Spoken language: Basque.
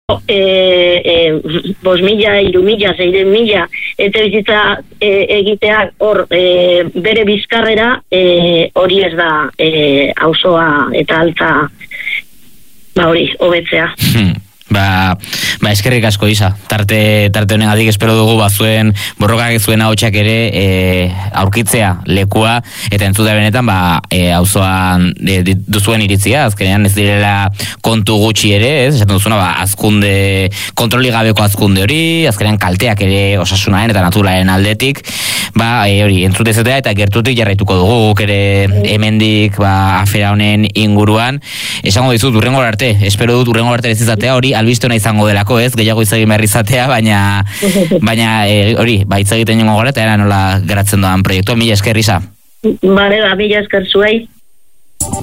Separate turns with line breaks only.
5.000, 6.000, 6.000 eta bizitza egitea hor bere bizkarrera hori ez da auzoa eta alta hori hobetzea.
Ba eskerrik asko Isa. Tarte honegatik espero dugu bazuen borrokak zuen ahotsak ere aurkitzea lekua eta entzutea benetan auzoan duzuen iritzia, azkenean ez direla kontu gutxi ere, ez? Esaten duzuna azkunde, kontroli gabeko azkunde hori, azkenean kalteak ere osasunaren eta naturalaren aldetik, hori entzute izatea eta gertutik jarraituko dugu guk ere hemendik afera honen inguruan. Esango dizut hurrengo arte, espero dut hurrengo arte ez izatea hori albiste ona izango delako, ez? Gehiago hitz egin behar izatea, baina hori, hitz egiten jongo gara eta nola geratzen doan proiektua. Mila esker, Isa.
Mila esker zuei.